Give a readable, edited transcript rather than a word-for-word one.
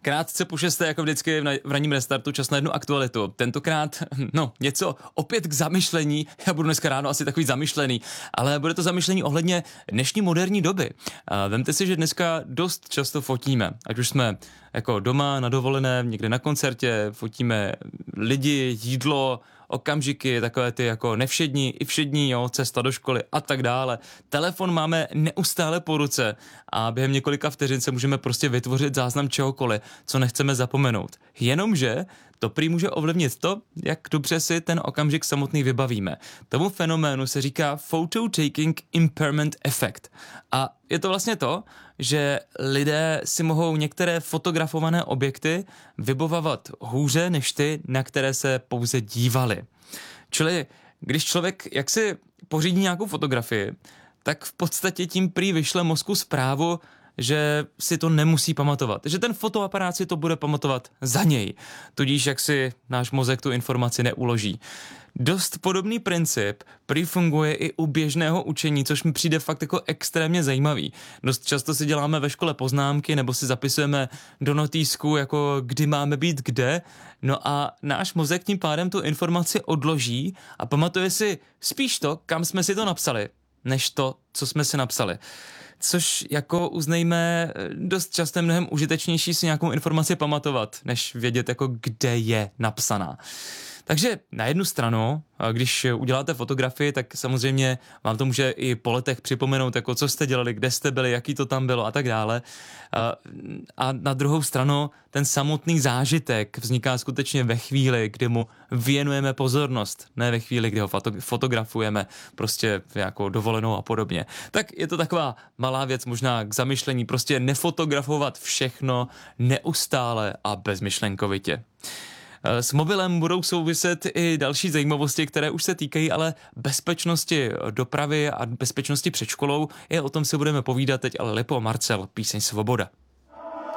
Krátce po 6. jako vždycky v ranním restartu čas na jednu aktualitu. Tentokrát, něco opět k zamyšlení. Já budu dneska ráno asi takový zamyšlený, ale bude to zamyšlení ohledně dnešní moderní doby. Vemte si, že dneska dost často fotíme, ať už jsme jako doma, na dovolené, někde na koncertě, fotíme lidi, jídlo, okamžiky, takové ty jako nevšední i všední, jo, cesta do školy a tak dále. Telefon máme neustále po ruce a během několika vteřin se můžeme prostě vytvořit záznam čehokoliv, co nechceme zapomenout. Jenomže to prý může ovlivnit to, jak dobře si ten okamžik samotný vybavíme. Tomu fenoménu se říká Photo Taking Impairment Effect. A je to vlastně to, že lidé si mohou některé fotografované objekty vybavovat hůře než ty, na které se pouze dívali. Čili když člověk jaksi pořídí nějakou fotografii, tak v podstatě tím prý vyšle mozku zprávu, že si to nemusí pamatovat, že ten fotoaparát si to bude pamatovat za něj, tudíž jak si náš mozek tu informaci neuloží. Dost podobný princip prý funguje i u běžného učení, což mi přijde fakt jako extrémně zajímavý. Dost často si děláme ve škole poznámky nebo si zapisujeme do notýsku, jako kdy máme být kde, no a náš mozek tím pádem tu informaci odloží a pamatuje si spíš to, kam jsme si to napsali, než to, co jsme si napsali. Což jako uznejme, dost často je mnohem užitečnější si nějakou informaci pamatovat, než vědět jako kde je napsaná. Takže na jednu stranu, když uděláte fotografii, tak samozřejmě vám to může i po letech připomenout, jako co jste dělali, kde jste byli, jaký to tam bylo a tak dále. A na druhou stranu ten samotný zážitek vzniká skutečně ve chvíli, kdy mu věnujeme pozornost, ne ve chvíli, kdy ho fotografujeme prostě jako dovolenou a podobně. Tak je to taková malá věc možná k zamyšlení, prostě nefotografovat všechno neustále a bezmyšlenkovitě. S mobilem budou souviset i další zajímavosti, které už se týkají ale bezpečnosti dopravy a bezpečnosti před školou. I o tom si budeme povídat teď, ale Lipo, Marcel, píseň Svoboda.